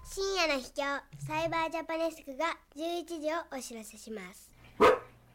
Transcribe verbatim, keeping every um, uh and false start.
深夜の秘境サイバージャパネスクがじゅういちじをお知らせします。